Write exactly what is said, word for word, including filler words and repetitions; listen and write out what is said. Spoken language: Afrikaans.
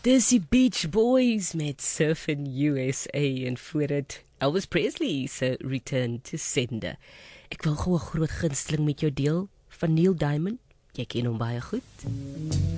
Dis die Beach Boys met Surfin' U S A en voor dit Elvis Presley se Return to Sender. Ek wil gou 'n groot gunsteling met jou deel van Neil Diamond. Jy ken hom baie goed.